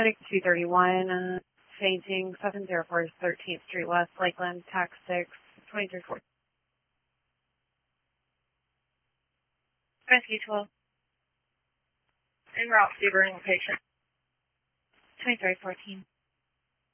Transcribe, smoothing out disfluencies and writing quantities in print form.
Paramedic 231, fainting, 704 13th Street West, Lakeland, TAC 6, 2340. Rescue 12. En route, Sebring patient. 2314.